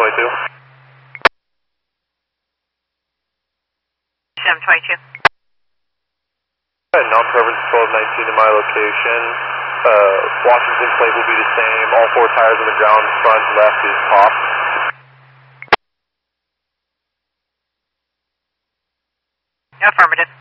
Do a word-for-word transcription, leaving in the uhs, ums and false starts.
twenty-two. seven twenty-two. Now coverage twelve nineteen to my location. Uh, Washington plate will be the same. All four tires on the ground. Front left is top. Affirmative.